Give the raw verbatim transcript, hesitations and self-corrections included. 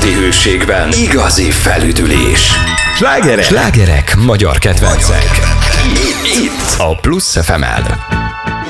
hangulati hőségben. Igazi felüdülés. Slágerek, Slágerek magyar kedvencek. Itt, itt a Plusz ef em-el.